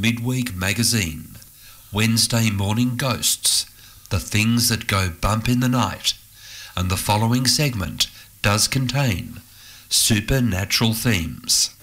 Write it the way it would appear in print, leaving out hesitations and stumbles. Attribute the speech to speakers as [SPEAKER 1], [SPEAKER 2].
[SPEAKER 1] Midweek Magazine, Wednesday Morning Ghosts, The Things That Go Bump in the Night, and the following segment does contain supernatural themes.